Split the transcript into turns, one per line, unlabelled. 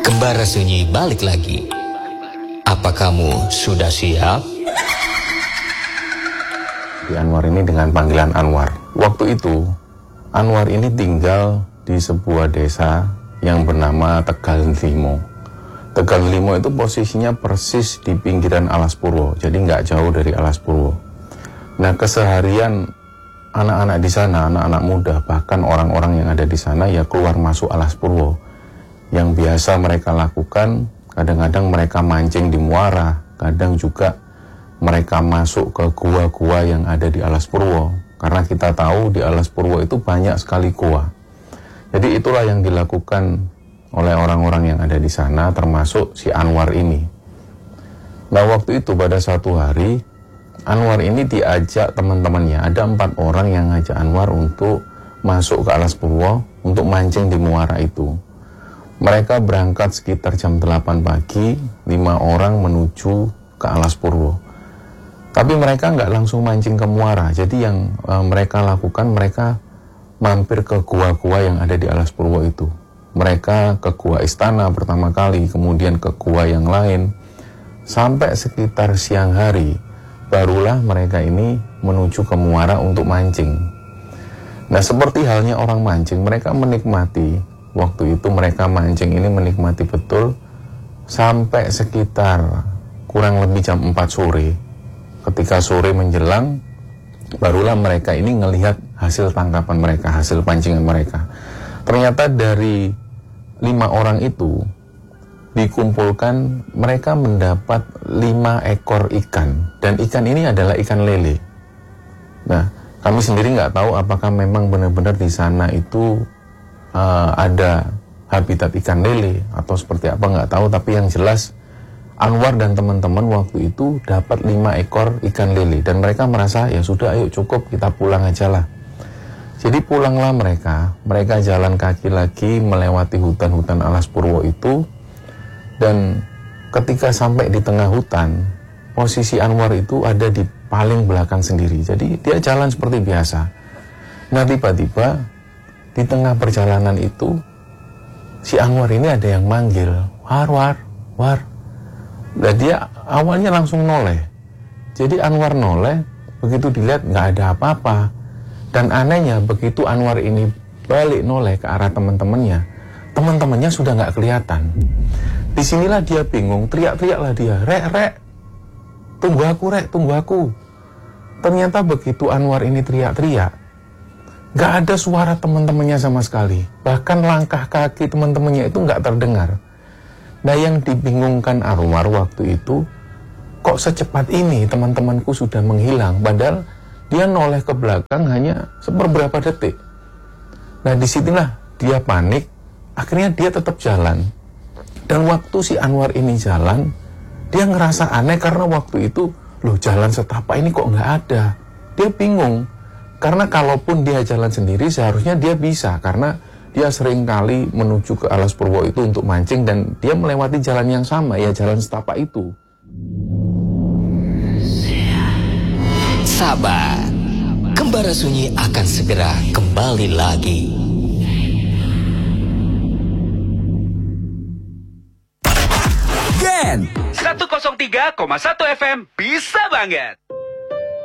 Kembara Sunyi balik lagi. Apa kamu sudah siap?
Di Anwar ini dengan panggilan Anwar. Waktu itu, Anwar ini tinggal di sebuah desa yang bernama Tegal Limo. Tegal Limo itu posisinya persis di pinggiran Alas Purwo, jadi nggak jauh dari Alas Purwo. Nah, keseharian anak-anak di sana, anak-anak muda, bahkan orang-orang yang ada di sana ya keluar masuk Alas Purwo. Yang biasa mereka lakukan, kadang-kadang mereka mancing di muara, kadang juga mereka masuk ke gua-gua yang ada di Alas Purwo. Karena kita tahu di Alas Purwo itu banyak sekali gua. Jadi itulah yang dilakukan oleh orang-orang yang ada di sana, termasuk si Anwar ini. Nah, waktu itu pada satu hari, Anwar ini diajak teman-temannya. Ada 4 orang yang ngajak Anwar untuk masuk ke Alas Purwo untuk mancing di muara itu. Mereka berangkat sekitar jam 8 pagi, 5 orang menuju ke Alas Purwo. Tapi mereka nggak langsung mancing ke muara. Jadi yang mereka lakukan, mereka mampir ke gua-gua yang ada di Alas Purwo itu. Mereka ke gua istana pertama kali, kemudian ke gua yang lain. Sampai sekitar siang hari, barulah mereka ini menuju ke muara untuk mancing. Nah, seperti halnya orang mancing, mereka menikmati. Waktu itu mereka mancing ini menikmati betul sampai sekitar kurang lebih jam 4 sore. Ketika sore menjelang, barulah mereka ini ngelihat hasil tangkapan mereka, hasil pancingan mereka. Ternyata dari 5 orang itu dikumpulkan, mereka mendapat 5 ekor ikan. Dan ikan ini adalah ikan lele. Nah, kami sendiri nggak tahu apakah memang benar-benar di sana itu ada habitat ikan lele atau seperti apa, nggak tahu. Tapi yang jelas Anwar dan teman-teman waktu itu dapat 5 ekor ikan lele. Dan mereka merasa ya sudah, ayo cukup, kita pulang aja lah. Jadi pulanglah mereka. Mereka jalan kaki lagi melewati hutan-hutan Alas Purwo itu. Dan ketika sampai di tengah hutan, posisi Anwar itu ada di paling belakang sendiri. Jadi dia jalan seperti biasa. Nah, tiba-tiba di tengah perjalanan itu si Anwar ini ada yang manggil, War. Nah, dia awalnya langsung noleh. Jadi Anwar noleh, begitu dilihat nggak ada apa-apa. Dan anehnya begitu Anwar ini balik noleh ke arah teman-temannya, teman-temannya sudah nggak kelihatan. Disinilah dia bingung, teriak-teriaklah dia, Rek, tunggu aku. Ternyata begitu Anwar ini teriak-teriak, nggak ada suara teman-temannya sama sekali. Bahkan langkah kaki teman-temannya itu nggak terdengar. Nah, yang dibingungkan Anwar waktu itu, kok secepat ini teman-temanku sudah menghilang, padahal dia noleh ke belakang hanya seberapa detik. Nah, disitulah dia panik, akhirnya dia tetap jalan. Dan waktu si Anwar ini jalan, dia ngerasa aneh karena waktu itu, loh, jalan setapak ini kok nggak ada. Dia bingung, karena kalaupun dia jalan sendiri seharusnya dia bisa, karena dia sering kali menuju ke Alas Purwo itu untuk mancing dan dia melewati jalan yang sama, ya jalan setapak itu.
Sabar, Kembara Sunyi akan segera kembali lagi.
Gen 103,1 FM bisa banget.